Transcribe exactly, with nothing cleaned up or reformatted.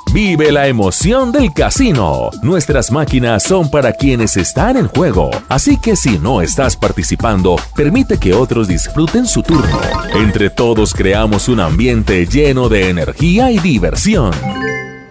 Vive la emoción del casino. Nuestras máquinas son para quienes están en juego. Así que si no estás participando, permite que otros disfruten su turno. Entre todos creamos un ambiente lleno de energía y diversión.